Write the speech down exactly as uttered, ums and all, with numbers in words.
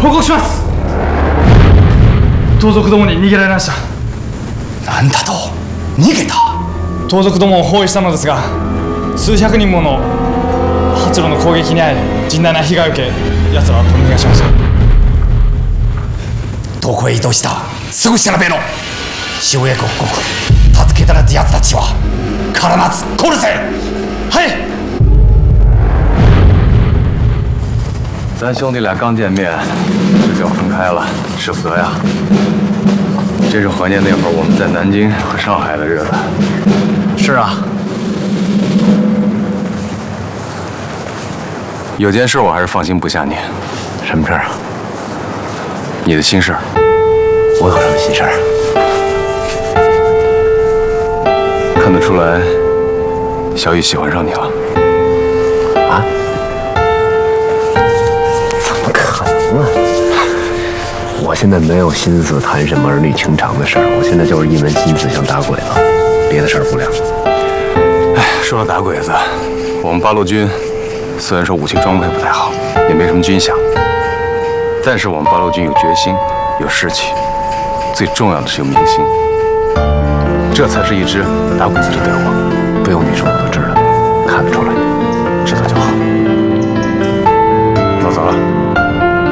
報告します。盗賊どもに逃げられました。 なんだと、逃げた。 盗賊どもを包囲したのですが、数百人もの八路の攻撃に遭い甚大な被害を受け、奴らは取り逃がしました。 どこへ移動した？すぐ調べろ。塩江国国助けたらって奴たちは必ず殺せ。 はい。 咱兄弟俩刚见面，这就要分开了，舍不得呀。这是怀念那会儿我们在南京和上海的日子。 是啊。 有件事我还是放心不下你。什么事儿啊？你的心事儿。 我有什么心事儿？ 看得出来，小雨喜欢上你了。 啊？怎么可能啊！我现在没有心思谈什么儿女情长的事儿，我现在就是一门心思想打鬼子，别的事儿不了。 哎，说到打鬼子，我们八路军虽然说武器装备不太好，也没什么军饷，但是我们八路军有决心，有士气，最重要的是有民心，这才是一支打鬼子的队伍。 不用你说，我都知道，看得出来。